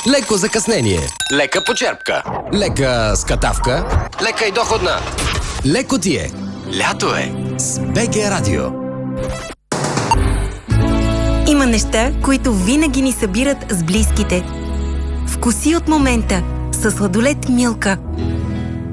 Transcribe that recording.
леко закъснение, Лека почерпка. лека скатавка, Лека и доходна. леко ти е. Лято е. С БГ Радио. Има неща, които винаги ни събират с близките. Вкуси от момента със сладолед Милка.